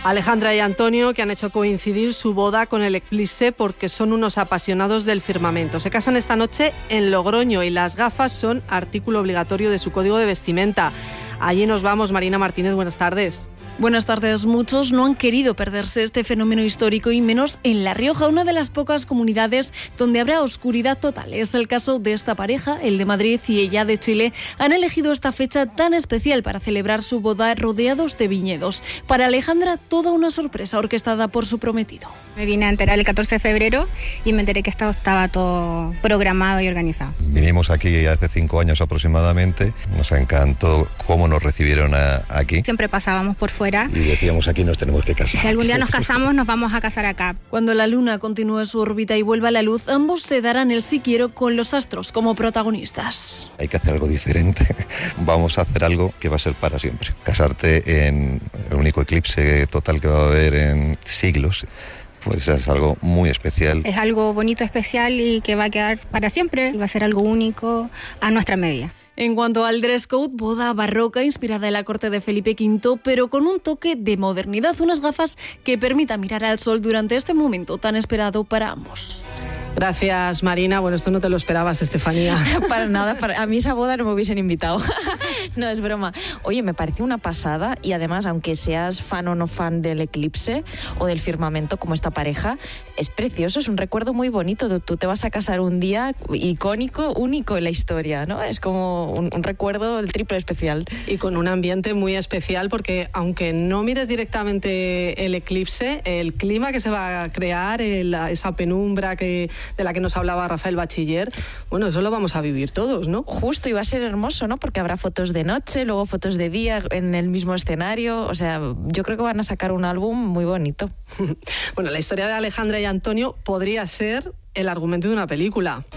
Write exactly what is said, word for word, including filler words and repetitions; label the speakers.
Speaker 1: Alejandra y Antonio, que han hecho coincidir su boda con el eclipse porque son unos apasionados del firmamento. Se casan esta noche en Logroño y las gafas son artículo obligatorio de su código de vestimenta. Allí nos vamos. Marina Martínez, buenas tardes.
Speaker 2: Buenas tardes. Muchos no han querido perderse este fenómeno histórico y menos en La Rioja, una de las pocas comunidades donde habrá oscuridad total. Es el caso de esta pareja, el de Madrid y ella de Chile. Han elegido esta fecha tan especial para celebrar su boda rodeados de viñedos. Para Alejandra, toda una sorpresa orquestada por su prometido.
Speaker 3: Me vine a enterar el catorce de febrero y me enteré que estaba, estaba todo programado y organizado.
Speaker 4: Vinimos aquí hace cinco años aproximadamente. Nos encantó cómo nos recibieron a, aquí.
Speaker 3: Siempre pasábamos por fuera.
Speaker 4: Y decíamos, aquí nos tenemos que casar.
Speaker 3: Si algún día nos casamos, nos vamos a casar acá.
Speaker 2: Cuando la luna continúe su órbita y vuelva a la luz, ambos se darán el sí quiero con los astros como protagonistas.
Speaker 4: Hay que hacer algo diferente. Vamos a hacer algo que va a ser para siempre. Casarte en el único eclipse total que va a haber en siglos. Pues es algo muy especial.
Speaker 3: Es algo bonito, especial y que va a quedar para siempre. Va a ser algo único a nuestra medida.
Speaker 2: En cuanto al dress code, boda barroca inspirada en la corte de Felipe quinto, pero con un toque de modernidad, unas gafas que permitan mirar al sol durante este momento tan esperado para ambos.
Speaker 1: Gracias, Marina. Bueno, esto no te lo esperabas, Estefanía.
Speaker 5: Para nada, para, a mí esa boda no me hubiesen invitado. No, es broma. Oye, me parece una pasada y además, aunque seas fan o no fan del eclipse o del firmamento como esta pareja, es precioso, es un recuerdo muy bonito. Tú, tú te vas a casar un día icónico, único en la historia, ¿no? Es como un, un recuerdo el triple especial.
Speaker 1: Y con un ambiente muy especial porque aunque no mires directamente el eclipse, el clima que se va a crear, el, esa penumbra que... de la que nos hablaba Rafael Bachiller, bueno, eso lo vamos a vivir todos, ¿no?
Speaker 5: Justo, y va a ser hermoso, ¿no? Porque habrá fotos de noche, luego fotos de día en el mismo escenario, o sea, yo creo que van a sacar un álbum muy bonito.
Speaker 1: Bueno, la historia de Alejandra y Antonio podría ser el argumento de una película.